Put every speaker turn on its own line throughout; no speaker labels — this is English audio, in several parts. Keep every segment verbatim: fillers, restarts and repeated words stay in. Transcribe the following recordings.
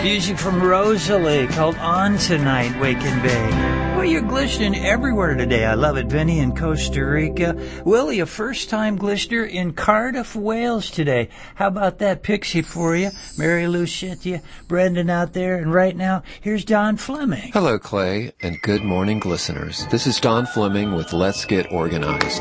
Music from Rosalie called On Tonight, Wake and Bake. Well, you're glistening everywhere today. I love it. Vinny in Costa Rica. Willie, a first-time glistener in Cardiff, Wales today. How about that? Pixie for you. Mary Lucia, Brendan out there. And right now, here's Don Fleming.
Hello, Clay, and good morning, glisteners. This is Don Fleming with Let's Get Organized.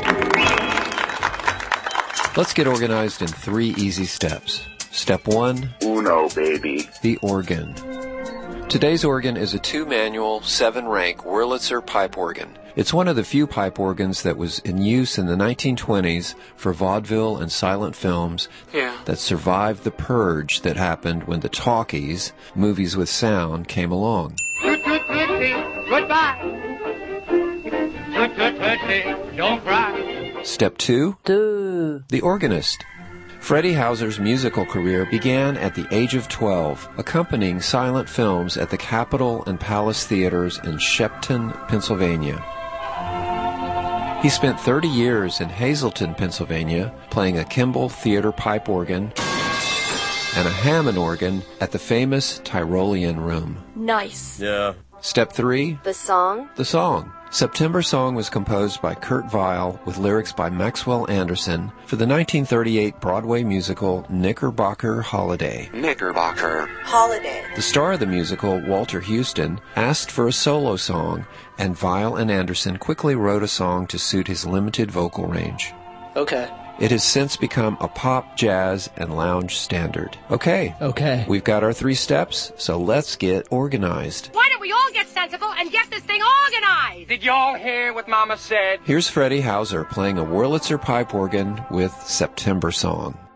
Let's get organized in three easy steps. Step one.
Uno, baby.
The organ. Today's organ is a two-manual, seven-rank Wurlitzer pipe organ. It's one of the few pipe organs that was in use in the nineteen twenties for vaudeville and silent films yeah. that survived the purge that happened when the talkies, movies with sound, came along.
Toot toot tootsie, goodbye. Toot toot tootsie, don't cry.
Step two.
Duh.
The organist. Freddie Hauser's musical career began at the age of twelve, accompanying silent films at the Capitol and Palace Theaters in Shepton, Pennsylvania. He spent thirty years in Hazleton, Pennsylvania, playing a Kimball theater pipe organ and a Hammond organ at the famous Tyrolean Room.
Nice.
Yeah. Step three.
The song?
The song. September Song was composed by Kurt Weill with lyrics by Maxwell Anderson for the nineteen thirty-eight Broadway musical Knickerbocker Holiday.
Knickerbocker
Holiday.
The star of the musical, Walter Houston, asked for a solo song, and Weill and Anderson quickly wrote a song to suit his limited vocal range.
Okay.
It has since become a pop, jazz, and lounge standard. Okay.
Okay.
We've got our three steps, so let's get organized.
Why don't we all get sensible and get this thing organized?
Did y'all hear what Mama said?
Here's Freddie Hauser playing a Wurlitzer pipe organ with September Song.